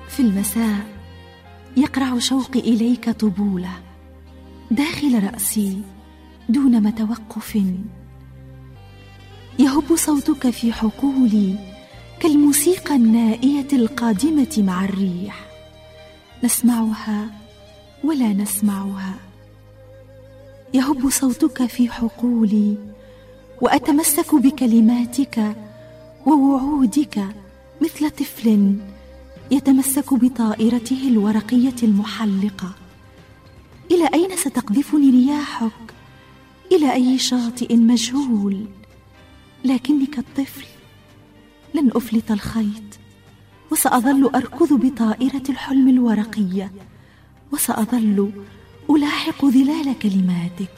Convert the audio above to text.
في المساء يقرع شوقي إليك طبولة داخل رأسي دون ما توقف، يهب صوتك في حقولي كالموسيقى النائية القادمة مع الريح، نسمعها ولا نسمعها. يهب صوتك في حقولي وأتمسك بكلماتك ووعودك مثل طفل يتمسك بطائرته الورقية المحلقة. إلى أين ستقذفني رياحك؟ إلى أي شاطئ مجهول؟ لكني كالطفل لن أفلت الخيط، وسأظل أركض بطائرة الحلم الورقية، وسأظل ألاحق ظلال كلماتك.